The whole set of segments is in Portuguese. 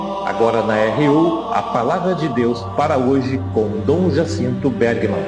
Agora na RU, a Palavra de Deus para hoje com Dom Jacinto Bergman.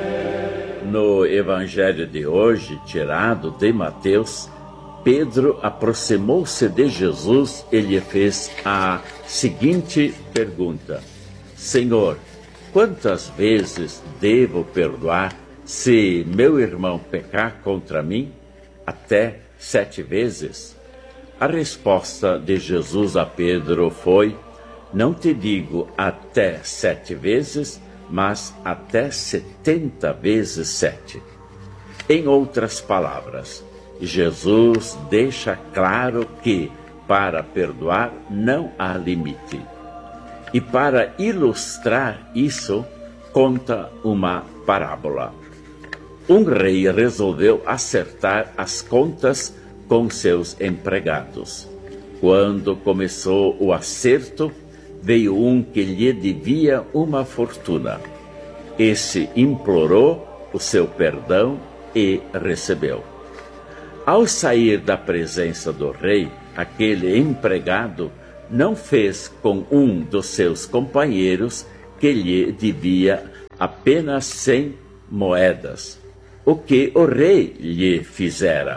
No Evangelho de hoje, tirado de Mateus, Pedro aproximou-se de Jesus e lhe fez a seguinte pergunta: Senhor, quantas vezes devo perdoar se meu irmão pecar contra mim? Até 7 vezes? A resposta de Jesus a Pedro foi: não te digo até 7 vezes, mas até 70 vezes 7. Em outras palavras, Jesus deixa claro que, para perdoar, não há limite. E para ilustrar isso, conta uma parábola. Um rei resolveu acertar as contas com seus empregados. Quando começou o acerto, veio um que lhe devia uma fortuna. Esse implorou o seu perdão e recebeu. Ao sair da presença do rei, aquele empregado não fez com um dos seus companheiros que lhe devia apenas 100 moedas, o que o rei lhe fizera.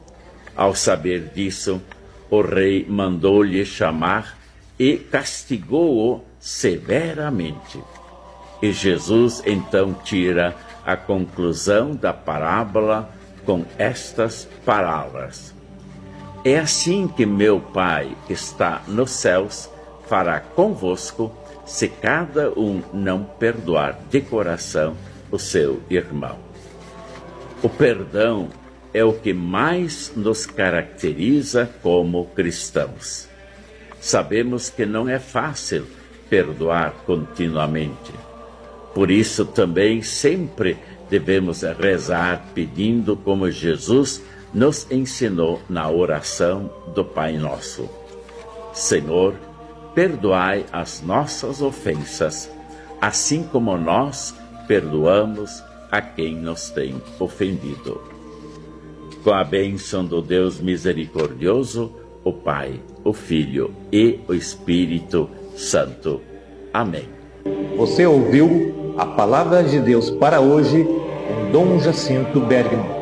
Ao saber disso, o rei mandou-lhe chamar e castigou-o severamente. E Jesus então tira a conclusão da parábola com estas palavras: é assim que meu Pai que está nos céus fará convosco, se cada um não perdoar de coração o seu irmão. O perdão é o que mais nos caracteriza como cristãos. Sabemos que não é fácil perdoar continuamente. Por isso também sempre devemos rezar pedindo como Jesus nos ensinou na oração do Pai Nosso: Senhor, perdoai as nossas ofensas, assim como nós perdoamos a quem nos tem ofendido. Com a bênção do Deus misericordioso, o Pai, o Filho e o Espírito Santo. Amém. Você ouviu a Palavra de Deus para hoje com Dom Jacinto Bergman.